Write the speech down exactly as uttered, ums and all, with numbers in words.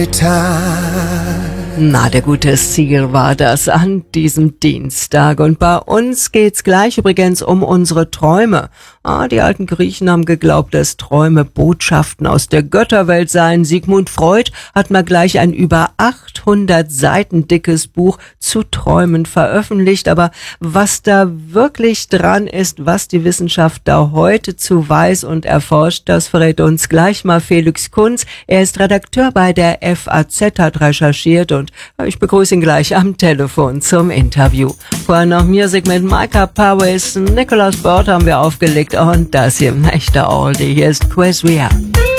Na, der gute Ziel war das an diesem Dienstag. Und bei uns geht's gleich übrigens um unsere Träume. Ah, die alten Griechen haben geglaubt, dass Träume Botschaften aus der Götterwelt seien. Sigmund Freud hat mal gleich ein über achthundert Seiten dickes Buch zu Träumen veröffentlicht. Aber was da wirklich dran ist, was die Wissenschaft da heute zu weiß und erforscht, das verrät uns gleich mal Felix Kunz. Er ist Redakteur bei der F A Z, hat recherchiert und ich begrüße ihn gleich am Telefon zum Interview. Vorher noch Music mit Micah Powys, Nicholas Bird haben wir aufgelegt und das hier ein echter Oldie. Hier ist Chris Rea.